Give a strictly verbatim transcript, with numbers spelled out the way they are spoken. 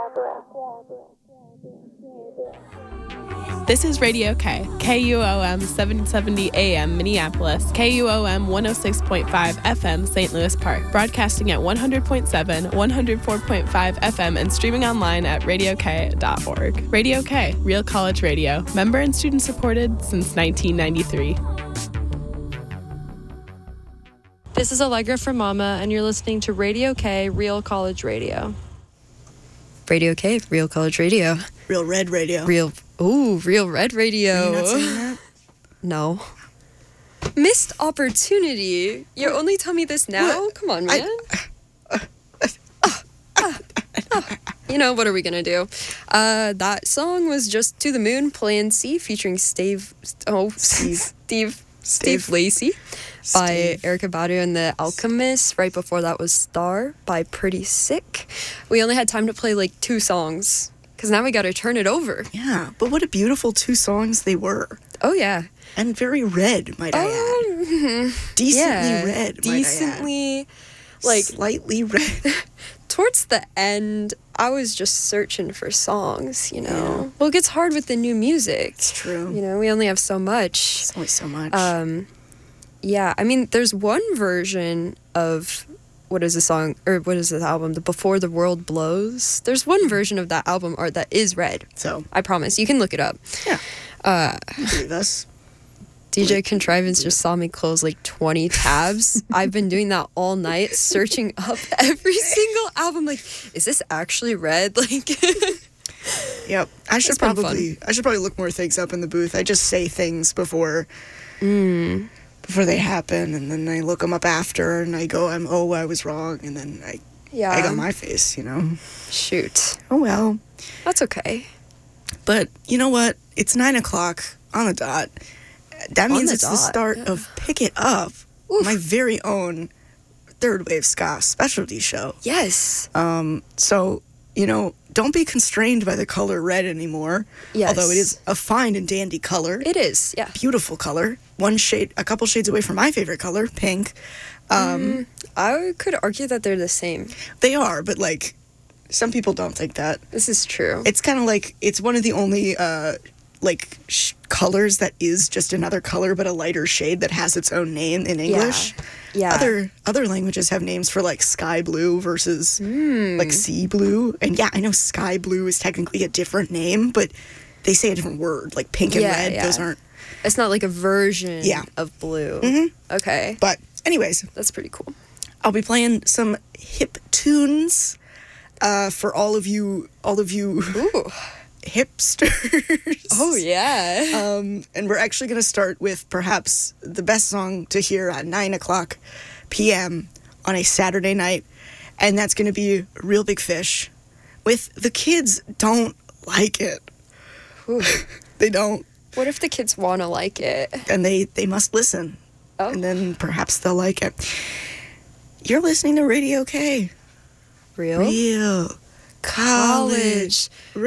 This is Radio K, K U O M seven seventy A M Minneapolis, K U O M one oh six point five F M Saint Louis Park, broadcasting at one hundred point seven, one oh four point five F M, and streaming online at radio k dot org. Radio K, Real College Radio, member and student supported since nineteen ninety-three. This is Allegra from Mama, and you're listening to Radio K, Real College Radio. Radio K, Real College Radio. Real Red Radio. Real, ooh, Real Red Radio. Are you not saying that? No. Missed opportunity. You only tell me this now? What? Come on, man. I, You know, what are we gonna do? Uh, that song was just To the Moon, Plan C, featuring Steve, oh, Steve. Steve, Steve, Steve. Lacy by Steve. Erykah Badu and the Alchemist. Right before that was Star by Pretty Sick. We only had time to play like two songs, because now we gotta turn it over. Yeah, but what a beautiful two songs they were. Oh, yeah. And very red, might I add. Oh, Decently yeah. red, might Decently, I add. like, Slightly red. towards the end, I was just searching for songs, you know? Yeah. Well, it gets hard with the new music. It's true. You know, we only have so much. It's only so much. Um, yeah, I mean, there's one version of, what is the song, or what is this album, the Before the World Blows? There's one version of that album art that is red. so, I promise. You can look it up. yeah. Uh, You believe us? D J Contrivance just saw me close like twenty tabs. I've been doing that all night, searching up every single album. Like, is this actually red? Like, Yep. I should It's been probably I should probably look more things up in the booth. I just say things before mm, before they happen, and then I look them up after, and I go, "I'm oh, I was wrong," and then I yeah. I got my face, you know. Shoot. Oh well. That's okay. But you know what? It's nine o'clock on the dot. That On means the it's the dot, start yeah. of Pick It Up, Oof. my very own third wave ska specialty show. Yes. Um, so you know, don't be constrained by the color red anymore. Yes. Although it is a fine and dandy color, It is, yeah. beautiful color. One shade, a couple shades away from my favorite color, pink. Um, I could argue that they're the same. They are, but like, some people don't think that. This is true. It's kind of like it's one of the only uh, like sh- colors that is just another color, but a lighter shade that has its own name in English. Yeah. Other other languages have names for like sky blue versus Hmm. like sea blue, and yeah, I know sky blue is technically a different name, but they say a different word, like pink and Yeah, red. yeah. Those aren't. It's not like a version Yeah. of blue. Mhm. Okay. But anyways, That's pretty cool. I'll be playing some hip tunes uh, for all of you, all of you Ooh. hipsters. Oh, yeah. Um, and we're actually going to start with perhaps the best song to hear at nine o'clock p.m. on a Saturday night, and that's going to be Real Big Fish with The Kids Don't Like It. Ooh. They don't, What if the kids want to like it? and they, they must listen, Oh. and then perhaps they'll like it. You're listening to Radio K. Real? Real College